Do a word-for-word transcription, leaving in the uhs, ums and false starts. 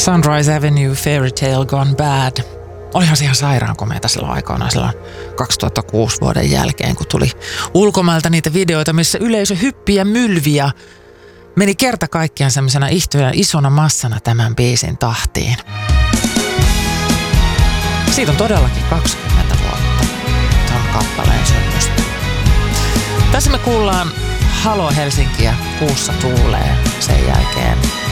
Sunrise Avenue, Fairy Tale Gone Bad. Olihan se ihan sairaan komeita silloin aikoinaan, silloin kaksituhattakuusi vuoden jälkeen, kun tuli ulkomailta niitä videoita, missä yleisö hyppi ja mylvi ja meni kerta kaikkiaan semmoisena ihtoja isona massana tämän biisin tahtiin. Siitä on todellakin kaksikymmentä vuotta tuon kappaleen synnystä. Tässä me kuullaan Halo Helsinkiä, kuussa tuulee, sen jälkeen